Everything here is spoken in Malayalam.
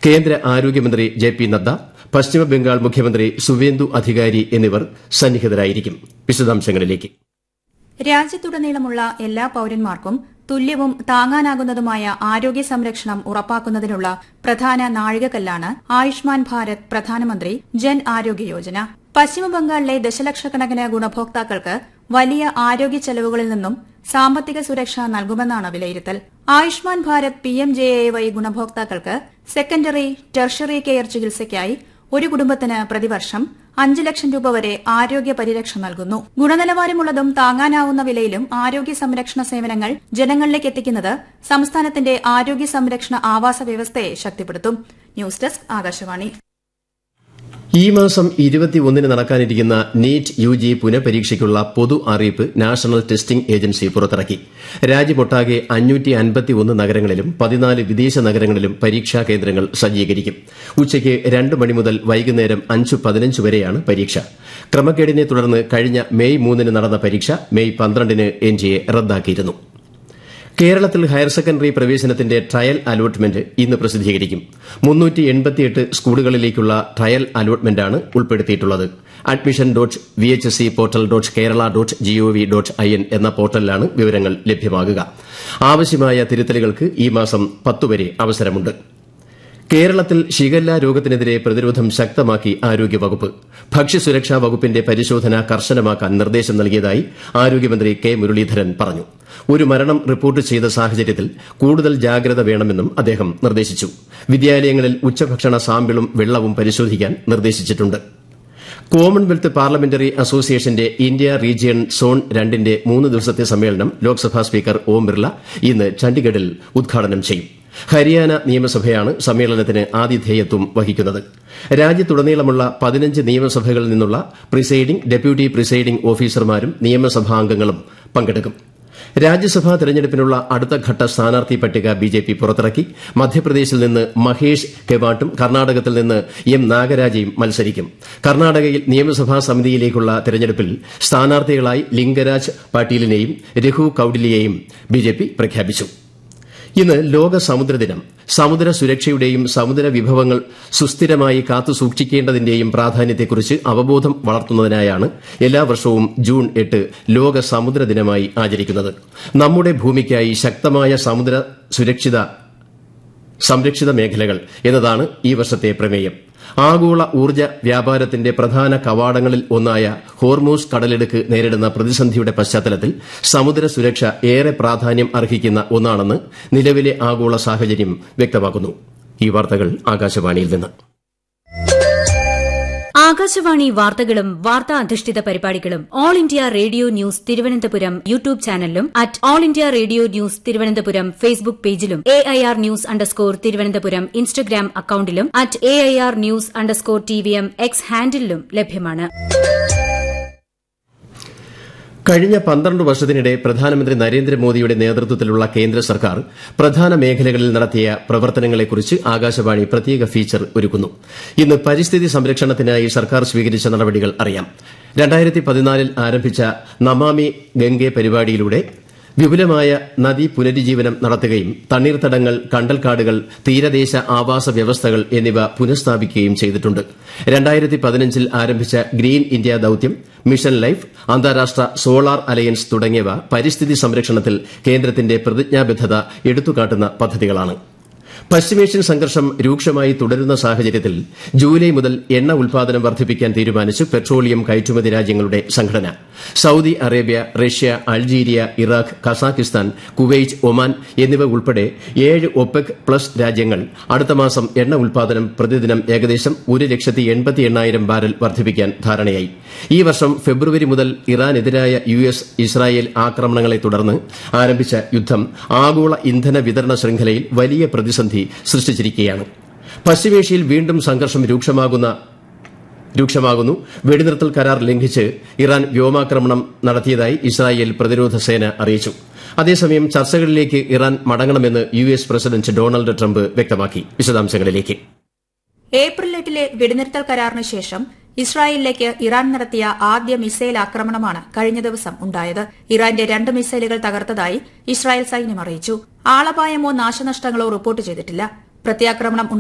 കേന്ദ്ര ആരോഗ്യമന്ത്രി ജെ.പി. നദ്ദ, പശ്ചിമബംഗാൾ മുഖ്യമന്ത്രി സുവേന്ദു അധികാരി എന്നിവർ സന്നിഹിതരായിരിക്കും. വിശദാംശങ്ങളിലേക്ക്. രാജ്യത്തുടനീളമുള്ള എല്ലാ പൌരന്മാർക്കും തുല്യവും താങ്ങാനാകുന്നതുമായ ആരോഗ്യ സംരക്ഷണം ഉറപ്പാക്കുന്നതിനുള്ള പ്രധാന നാഴികക്കല്ലാണ് ആയുഷ്മാൻ ഭാരത് പ്രധാനമന്ത്രി ജൻ ആരോഗ്യ യോജന. പശ്ചിമബംഗാളിലെ ദശലക്ഷക്കണക്കിന് ഗുണഭോക്താക്കൾക്ക് വലിയ ആരോഗ്യ ചെലവുകളിൽ നിന്നും സാമ്പത്തിക സുരക്ഷ നൽകുമെന്നാണ് വിലയിരുത്തൽ. ആയുഷ്മാൻ ഭാരത് PMJAY ഗുണഭോക്താക്കൾക്ക് സെക്കൻഡറി, ടെർഷറി കെയർ ചികിത്സയ്ക്കായി ഒരു കുടുംബത്തിന് പ്രതിവർഷം 5 ലക്ഷം രൂപ വരെ ആരോഗ്യ പരിരക്ഷ നൽകുന്നു. ഗുണനിലവാരമുള്ളതും താങ്ങാനാവുന്ന വിലയിലും ആരോഗ്യ സംരക്ഷണ സേവനങ്ങൾ ജനങ്ങളിലേക്ക് എത്തിക്കുന്നത് സംസ്ഥാനത്തിന്റെ ആരോഗ്യ സംരക്ഷണ ആവാസ വ്യവസ്ഥയെ ശക്തിപ്പെടുത്തും. News desk Akashvani. ഈ മാസം 21-ന് നടക്കാനിരിക്കുന്ന നീറ്റ് UG പുനഃപരീക്ഷയ്ക്കുള്ള പൊതു അറിയിപ്പ് നാഷണൽ ടെസ്റ്റിംഗ് ഏജൻസി പുറത്തിറക്കി. രാജ്യമൊട്ടാകെ 551 നഗരങ്ങളിലും 14 വിദേശ നഗരങ്ങളിലും പരീക്ഷാ കേന്ദ്രങ്ങൾ സജ്ജീകരിക്കും. ഉച്ചയ്ക്ക് 2 മണി മുതൽ വൈകുന്നേരം 5:15 വരെയാണ് പരീക്ഷ. ക്രമക്കേടിനെ തുടർന്ന് കഴിഞ്ഞ മെയ് 3-ന് നടന്ന പരീക്ഷ മെയ് 12-ന് NTA റദ്ദാക്കിയിരുന്നു. കേരളത്തിൽ ഹയർ സെക്കൻഡറി പ്രവേശനത്തിന്റെ ട്രയൽ അലോട്ട്മെന്റ് ഇന്ന് പ്രസിദ്ധീകരിക്കും. 388 സ്കൂളുകളിലേക്കുള്ള ട്രയൽ അലോട്ട്മെന്റാണ് ഉൾപ്പെടുത്തിയിട്ടുള്ളത്. admission.vhscportal.kerala.gov.in എന്ന പോർട്ടലിലാണ് വിവരങ്ങൾ ലഭ്യമാകുക. ആവശ്യമായ തിരുത്തലുകൾക്ക് ഈ മാസം 10 വരെ അവസരമുണ്ട്. കേരളത്തിൽ ഷിഗല്ല രോഗത്തിനെതിരെ പ്രതിരോധം ശക്തമാക്കി ആരോഗ്യവകുപ്പ്. ഭക്ഷ്യസുരക്ഷാ വകുപ്പിന്റെ പരിശോധന കർശനമാക്കാൻ നിർദ്ദേശം നൽകിയതായി ആരോഗ്യമന്ത്രി കെ. മുരളീധരൻ പറഞ്ഞു. ഒരു മരണം റിപ്പോർട്ട് ചെയ്ത സാഹചര്യത്തിൽ കൂടുതൽ ജാഗ്രത വേണമെന്നും അദ്ദേഹം നിർദ്ദേശിച്ചു. വിദ്യാലയങ്ങളിൽ ഉച്ചഭക്ഷണ സാമ്പിളും വെള്ളവും പരിശോധിക്കാൻ നിർദ്ദേശിച്ചിട്ടുണ്ട്. കോമൺവെൽത്ത് പാർലമെന്ററി അസോസിയേഷന്റെ ഇന്ത്യ റീജിയൺ സോൺ 2ന്റെ 3 ദിവസത്തെ സമ്മേളനം ലോക്സഭാ സ്പീക്കർ ഓം ബിർള ഇന്ന് ചണ്ഡിഗഡിൽ ഉദ്ഘാടനം ചെയ്യും. ഹരിയാന നിയമസഭയാണ് സമ്മേളനത്തിന് ആതിഥേയത്വം വഹിക്കുന്നത്. രാജ്യത്തുടനീളമുള്ള 15 നിയമസഭകളിൽ നിന്നുള്ള പ്രിസൈഡിംഗ്, ഡെപ്യൂട്ടി പ്രിസൈഡിംഗ് ഓഫീസർമാരും നിയമസഭാംഗങ്ങളും പങ്കെടുക്കും. രാജ്യസഭാ തെരഞ്ഞെടുപ്പിനുള്ള അടുത്തഘട്ട സ്ഥാനാർത്ഥി പട്ടിക BJP പുറത്തിറക്കി. മധ്യപ്രദേശിൽ നിന്ന് മഹേഷ് കെവാട്ടും കർണാടകത്തിൽ നിന്ന് M. നാഗരാജയും മത്സരിക്കും. കർണാടകയിൽ നിയമസഭാ സമിതിയിലേക്കുള്ള തെരഞ്ഞെടുപ്പിൽ സ്ഥാനാർത്ഥികളായി ലിംഗരാജ് പാട്ടീലിനെയും രഘു കൌഡിലിയെയും BJP പ്രഖ്യാപിച്ചു. ഇന്ന് ലോക സമുദ്രദിനം. സമുദ്ര സുരക്ഷയുടെയും സമുദ്ര വിഭവങ്ങൾ സുസ്ഥിരമായി കാത്തുസൂക്ഷിക്കേണ്ടതിന്റെയും പ്രാധാന്യത്തെക്കുറിച്ച് അവബോധം വളർത്തുന്നതിനായാണ് എല്ലാ വർഷവും ജൂൺ 8 ലോക സമുദ്ര ദിനമായി ആചരിക്കുന്നത്. നമ്മുടെ ഭൂമിക്കായി ശക്തമായ സമുദ്ര സംരക്ഷിത മേഖലകൾ എന്നതാണ് ഈ വർഷത്തെ പ്രമേയം. ആഗോള ഊർജ്ജ വ്യാപാരത്തിന്റെ പ്രധാന കവാടങ്ങളിൽ ഒന്നായ ഹോർമൂസ് കടലിടുക്ക് നേരിടുന്ന പ്രതിസന്ധിയുടെ പശ്ചാത്തലത്തിൽ സമുദ്ര സുരക്ഷ ഏറെ പ്രാധാന്യം അർഹിക്കുന്ന ഒന്നാണെന്ന് നിലവിലെ ആഗോള സാഹചര്യം വ്യക്തമാക്കുന്നു. ഈ വാർത്തകൾ ആകാശവാണിയിൽ നിന്ന്. ആകാശവാണി വാർത്തകളും വാർത്താ അധിഷ്ഠിത പരിപാടികളും all India radio news Thiruvananthapuram YouTube ചാനലിലും @all India radio news Thiruvananthapuram Facebook പേജിലും AIR ന്യൂസ് _ ഇൻസ്റ്റഗ്രാം അക്കൌണ്ടിലും @AIR ന്യൂസ് _ TVM X ഹാൻഡിലും ലഭ്യമാണ്. കഴിഞ്ഞ 12 വർഷത്തിനിടെ പ്രധാനമന്ത്രി നരേന്ദ്രമോദിയുടെ നേതൃത്വത്തിലുള്ള കേന്ദ്ര സർക്കാർ പ്രധാന മേഖലകളിൽ നടത്തിയ പ്രവർത്തനങ്ങളെക്കുറിച്ച് ആകാശവാണി പ്രത്യേക ഫീച്ചർ ഒരുക്കുന്നു. ഇന്ന് പരിസ്ഥിതി സംരക്ഷണത്തിനായി സർക്കാർ സ്വീകരിച്ച നടപടികൾ അറിയാം. 2014-ൽ ആരംഭിച്ച നമാമി ഗംഗെ പരിപാടിയിലൂടെ വിപുലമായ നദീ പുനരുജ്ജീവനം നടത്തുകയും തണ്ണീർത്തടങ്ങൾ, കണ്ടൽക്കാടുകൾ, തീരദേശ ആവാസ വ്യവസ്ഥകൾ എന്നിവ പുനഃസ്ഥാപിക്കുകയും ചെയ്തിട്ടുണ്ട്. 2015-ൽ ആരംഭിച്ച ഗ്രീൻ ഇന്ത്യ ദൌത്യം, മിഷൻ ലൈഫ്, അന്താരാഷ്ട്ര സോളാർ അലയൻസ് തുടങ്ങിയവ പരിസ്ഥിതി സംരക്ഷണത്തിൽ കേന്ദ്രത്തിന്റെ പ്രതിജ്ഞാബദ്ധത എടുത്തുകാട്ടുന്ന പദ്ധതികളാണ്. പശ്ചിമേഷ്യൻ സംഘർഷം രൂക്ഷമായി തുടരുന്ന സാഹചര്യത്തിൽ ജൂലൈ മുതൽ എണ്ണ ഉൽപാദനം വർദ്ധിപ്പിക്കാൻ തീരുമാനിച്ചു പെട്രോളിയം കയറ്റുമതി രാജ്യങ്ങളുടെ സംഘടന. Saudi Arabia, Russia, Algeria, Iraq, Kazakhstan, Kuwait, Oman എന്നിവ ഉൾപ്പെടെ 7 OPEC+ രാജ്യങ്ങൾ അടുത്ത മാസം എണ്ണ ഉൽപാദനം പ്രതിദിനം ഏകദേശം 1,80,000 ബാരൽ വർദ്ധിപ്പിക്കാൻ ധാരണയായി. ഈ വർഷം ഫെബ്രുവരി മുതൽ ഇറാനെതിരായ US, ഇസ്രായേൽ ആക്രമണങ്ങളെ തുടർന്ന് ആരംഭിച്ച യുദ്ധം ആഗോള ഇന്ധന വിതരണ ശൃംഖലയിൽ വലിയ പ്രതിസന്ധി സൃഷ്ടിച്ചിരിക്കുകയാണ്. പശ്ചിമേഷ്യയിൽ വീണ്ടും സംഘർഷം രൂക്ഷമാകുന്നു. വെടിനിർത്തൽ കരാർ ലംഘിച്ച് ഇറാൻ വ്യോമാക്രമണം നടത്തിയതായി ഇസ്രായേൽ പ്രതിരോധ സേന അറിയിച്ചു. അതേസമയം ചർച്ചകളിലേക്ക് Iran മടങ്ങണമെന്ന് US president Donald Trump വ്യക്തമാക്കി. വിശദാംശങ്ങളിലേക്ക്. ഏപ്രിൽ 8-ലെ വെടിനിർത്തൽ കരാറിന് ശേഷം ഇസ്രായേലിലേക്ക് ഇറാൻ നടത്തിയ ആദ്യ മിസൈൽ ആക്രമണമാണ് കഴിഞ്ഞ ദിവസം ഉണ്ടായത്. ഇറാന്റെ 2 മിസൈലുകൾ തകർത്തതായി ഇസ്രായേൽ സൈന്യം അറിയിച്ചു. ആളപായമോ നാശനഷ്ടങ്ങളോ റിപ്പോർട്ട് ചെയ്തിട്ടില്ല. പ്രത്യാക്രമണം